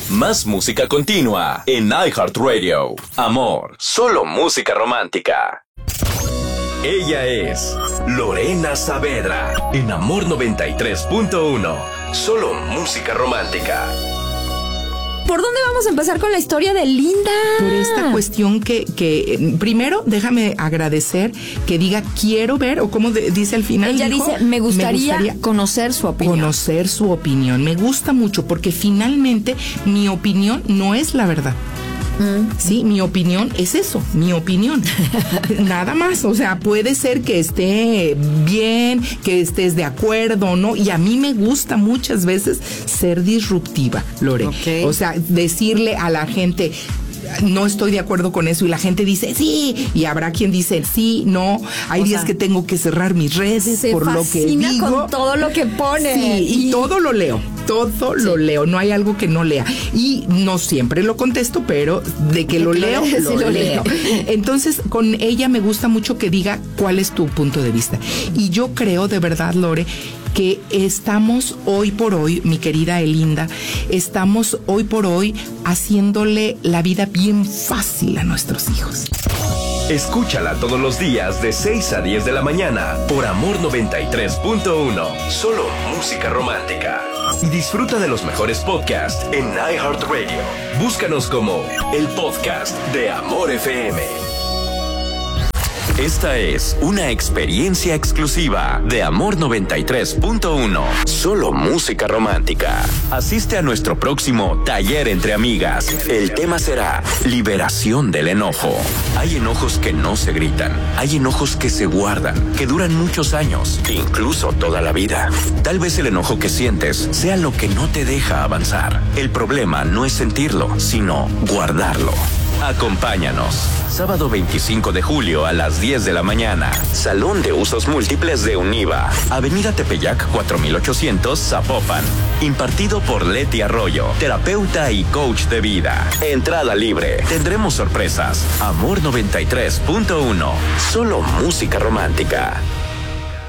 Más música continua en iHeartRadio. Amor, solo música romántica. Ella es Lorena Saavedra en Amor 93.1. Solo música romántica. ¿Por dónde vamos a empezar con la historia de Linda? Por esta cuestión que primero déjame agradecer que diga quiero ver, o como dice al final. Ella dijo, dice, me gustaría conocer su opinión. Conocer su opinión. Me gusta mucho porque finalmente mi opinión no es la verdad. Sí, mi opinión es eso, mi opinión. Nada más, o sea, puede ser que esté bien, que estés de acuerdo, ¿no? Y a mí me gusta muchas veces ser disruptiva, Lore. Okay. O sea, decirle a la gente, no estoy de acuerdo con eso, y la gente dice sí, y habrá quien dice sí, no. Hay días que tengo que cerrar mis redes por lo que digo. Con todo lo que pone. Sí, y todo lo leo. Todo lo leo, no hay algo que no lea. Y no siempre lo contesto, pero de que lo leo, lo leo. Entonces, con ella me gusta mucho que diga cuál es tu punto de vista. Y yo creo de verdad, Lore, que estamos hoy por hoy, mi querida Elinda, estamos hoy por hoy haciéndole la vida bien fácil a nuestros hijos. Escúchala todos los días de 6 a 10 de la mañana por Amor 93.1. Solo música romántica. Y disfruta de los mejores podcasts en iHeartRadio. Búscanos como el podcast de Amor FM. Esta es una experiencia exclusiva de Amor 93.1. Solo música romántica. Asiste a nuestro próximo taller entre amigas. El tema será liberación del enojo. Hay enojos que no se gritan. Hay enojos que se guardan, que duran muchos años, incluso toda la vida. Tal vez el enojo que sientes sea lo que no te deja avanzar. El problema no es sentirlo, sino guardarlo. Acompáñanos. Sábado 25 de julio a las 10 de la mañana. Salón de Usos Múltiples de Univa. Avenida Tepeyac 4800, Zapopan. Impartido por Leti Arroyo, terapeuta y coach de vida. Entrada libre. Tendremos sorpresas. Amor 93.1. Solo música romántica.